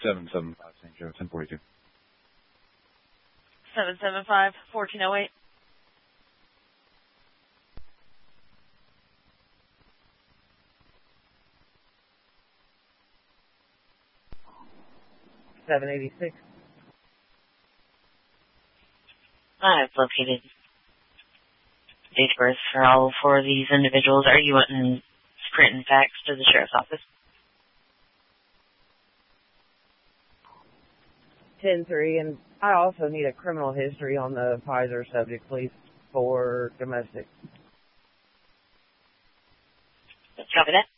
775 St. Joe, 1042. 775-1408. $786. I've located date of birth for all four of these individuals. Are you wanting print and fax to the sheriff's office? 10-3, and I also need a criminal history on the Pfizer subject, please, for domestic. Copy that.